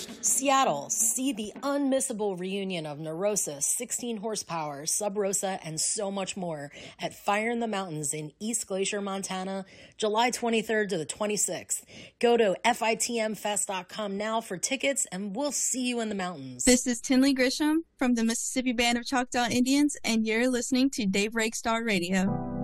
Seattle, see the unmissable reunion of Neurosis, 16 horsepower, Sub Rosa, and so much more at Fire in the Mountains in East Glacier, Montana, July 23rd to the 26th. Go to fitmfest.com now for tickets, and we'll see you in the mountains. This is Tinley Grisham from the Mississippi Band of Choctaw Indians, and you're listening to Daybreak Star Radio.